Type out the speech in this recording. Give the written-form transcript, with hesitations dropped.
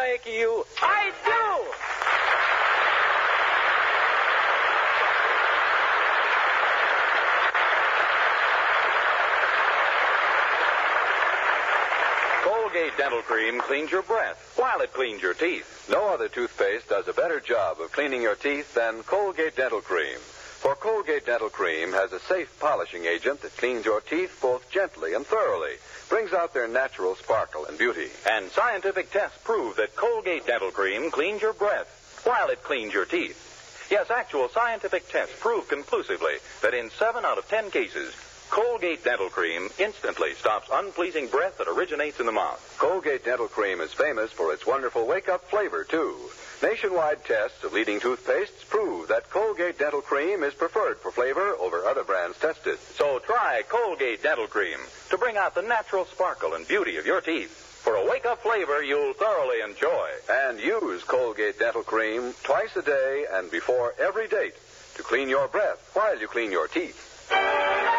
like you. I do! Colgate Dental Cream cleans your breath while it cleans your teeth. No other toothpaste does a better job of cleaning your teeth than Colgate Dental Cream. For Colgate Dental Cream has a safe polishing agent that cleans your teeth both gently and thoroughly, brings out their natural sparkle and beauty. And scientific tests prove that Colgate Dental Cream cleans your breath while it cleans your teeth. Yes, actual scientific tests prove conclusively that in 7 out of 10 cases, Colgate Dental Cream instantly stops unpleasing breath that originates in the mouth. Colgate Dental Cream is famous for its wonderful wake-up flavor, too. Nationwide tests of leading toothpastes prove that Colgate Dental Cream is preferred for flavor over other brands tested. So try Colgate Dental Cream to bring out the natural sparkle and beauty of your teeth for a wake-up flavor you'll thoroughly enjoy. And use Colgate Dental Cream twice a day and before every date to clean your breath while you clean your teeth.